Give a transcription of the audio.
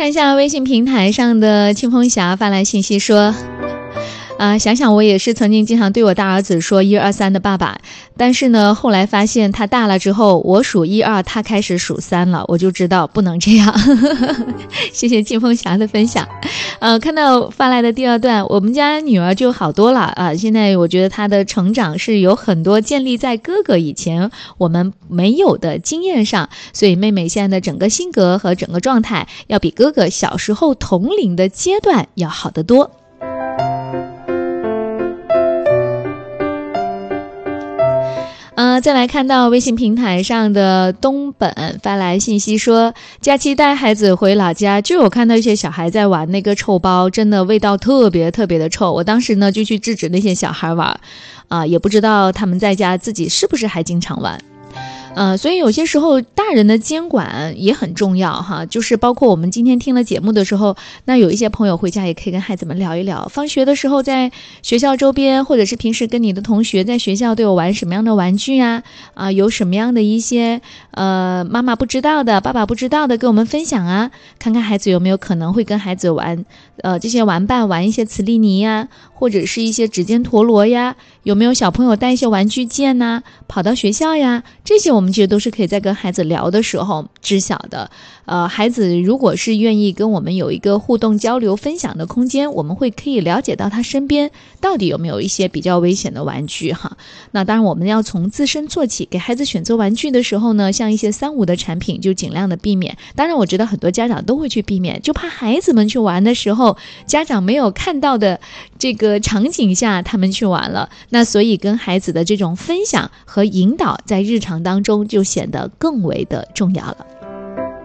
看一下微信平台上的清风侠发来信息说，想想我也是曾经经常对我大儿子说1、2、3的爸爸，但是呢，后来发现他大了之后，我数1、2，他开始数3了，我就知道不能这样。谢谢清风侠的分享。看到发来的第二段，我们家女儿就好多了啊！现在我觉得她的成长是有很多建立在哥哥以前我们没有的经验上，所以妹妹现在的整个性格和整个状态要比哥哥小时候同龄的阶段要好得多。再来看到微信平台上的东本发来信息说，假期带孩子回老家，就有看到一些小孩在玩那个臭包，真的味道特别特别的臭。我当时呢就去制止那些小孩玩，也不知道他们在家自己是不是还经常玩。所以有些时候大人的监管也很重要哈，就是包括我们今天听了节目的时候，那有一些朋友回家也可以跟孩子们聊一聊，放学的时候在学校周边，或者是平时跟你的同学在学校都有玩什么样的玩具啊，有什么样的一些妈妈不知道的，爸爸不知道的，跟我们分享啊，看看孩子有没有可能会跟孩子玩这些玩伴玩一些磁力泥呀，或者是一些指尖陀螺呀，有没有小朋友带一些玩具剑呐，跑到学校呀，这些我们其实都是可以在跟孩子聊的时候知晓的。孩子如果是愿意跟我们有一个互动交流分享的空间，我们可以了解到他身边到底有没有一些比较危险的玩具哈。那当然我们要从自身做起，给孩子选择玩具的时候呢，像一些3、5的产品就尽量的避免。当然我知道很多家长都会去避免，就怕孩子们去玩的时候家长没有看到的这个场景下他们去玩了，那所以跟孩子的这种分享和引导在日常当中就显得更为的重要了。